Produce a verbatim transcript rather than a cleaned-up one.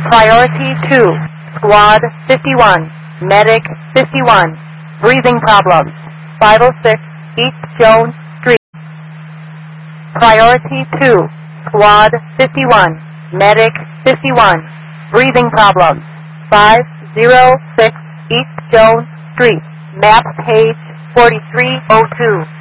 Priority two, Squad fifty-one, Medic fifty-one, breathing problems, five oh six East Jones Street. Priority two, Squad fifty-one, Medic fifty-one, breathing problems, five oh six East Jones Street, map page forty-three oh two.